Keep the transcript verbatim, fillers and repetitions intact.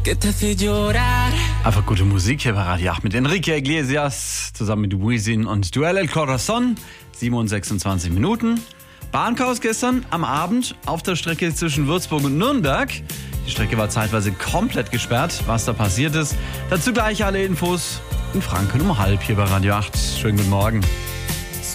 Einfach gute Musik hier bei Radio acht mit Enrique Iglesias zusammen mit Wisin und Duel El Corazon. sieben Uhr sechsundzwanzig Minuten. Bahnchaos gestern am Abend auf der Strecke zwischen Würzburg und Nürnberg. Die Strecke war zeitweise komplett gesperrt. Was da passiert ist, dazu gleich alle Infos in Franken um halb hier bei Radio acht. Schönen guten Morgen.